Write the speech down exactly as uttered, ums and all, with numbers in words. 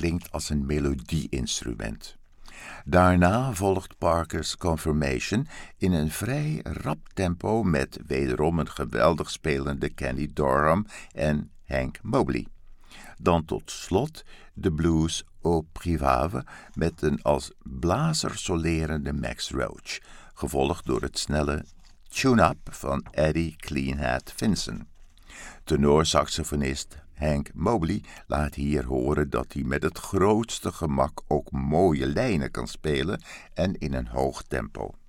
klinkt als een melodie-instrument. Daarna volgt Parker's Confirmation in een vrij rap tempo met wederom een geweldig spelende Kenny Dorham en Hank Mobley. Dan tot slot de blues Au Privave met een als blazer solerende Max Roach, gevolgd door het snelle Tune-Up van Eddie Cleanhat Vinson. Tenorsaxofonist Hank Mobley laat hier horen dat hij met het grootste gemak ook mooie lijnen kan spelen en in een hoog tempo.